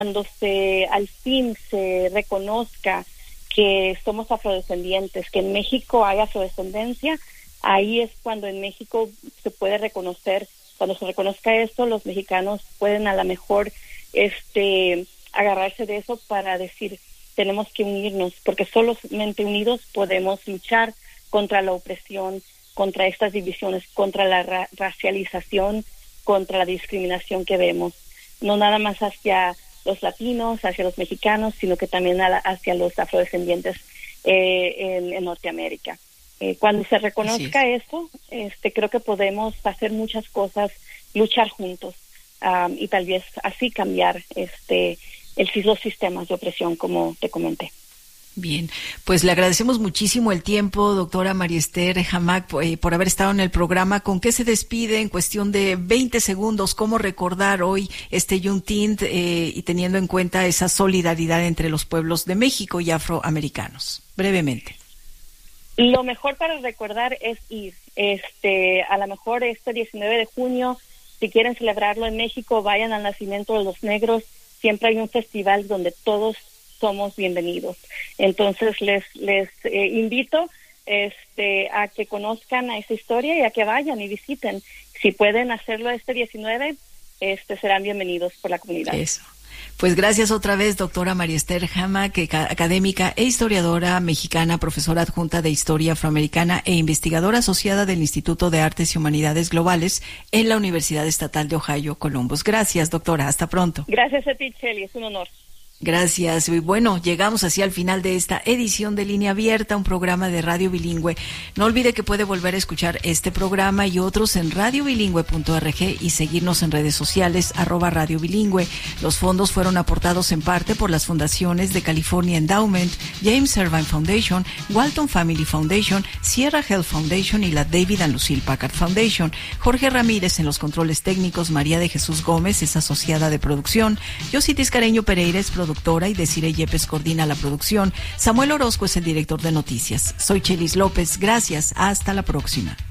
cuando al fin se reconozca que somos afrodescendientes, que en México hay afrodescendencia, ahí es cuando en México se puede reconocer. Cuando se reconozca esto, los mexicanos pueden a lo mejor agarrarse de eso para decir, tenemos que unirnos, porque solamente unidos podemos luchar contra la opresión, contra estas divisiones, contra la racialización, contra la discriminación que vemos, no nada más hacia los latinos, hacia los mexicanos, sino que también hacia los afrodescendientes en Norteamérica. Cuando se reconozca eso, creo que podemos hacer muchas cosas, luchar juntos, y tal vez así cambiar los sistemas de opresión, como te comenté. Bien, pues le agradecemos muchísimo el tiempo, doctora María Esther Hamac, por haber estado en el programa. ¿Con qué se despide en cuestión de 20 segundos? ¿Cómo recordar hoy Juneteenth y teniendo en cuenta esa solidaridad entre los pueblos de México y afroamericanos? Brevemente. Lo mejor para recordar es ir. A lo mejor 19 de junio, si quieren celebrarlo en México, vayan al Nacimiento de los Negros. Siempre hay un festival donde todos somos bienvenidos. Entonces les invito a que conozcan a esa historia y a que vayan y visiten. Si pueden hacerlo 19, serán bienvenidos por la comunidad. Eso. Pues gracias otra vez, doctora María Esther Hamac, académica e historiadora mexicana, profesora adjunta de Historia Afroamericana e investigadora asociada del Instituto de Artes y Humanidades Globales en la Universidad Estatal de Ohio, Columbus. Gracias, doctora. Hasta pronto. Gracias a ti, Chely. Es un honor. Gracias. Y bueno, llegamos así al final de esta edición de Línea Abierta, un programa de Radio Bilingüe. No olvide que puede volver a escuchar este programa y otros en radiobilingüe.org y seguirnos en redes sociales @Radio Bilingüe. Los fondos fueron aportados en parte por las fundaciones de California Endowment, James Irvine Foundation, Walton Family Foundation, Sierra Health Foundation y la David and Lucille Packard Foundation. Jorge Ramírez en los controles técnicos, María de Jesús Gómez es asociada de producción, Yossi Tiscareño Pereira es productora y Desiree Yepes coordina la producción. Samuel Orozco es el director de noticias. Soy Chelis López. Gracias. Hasta la próxima.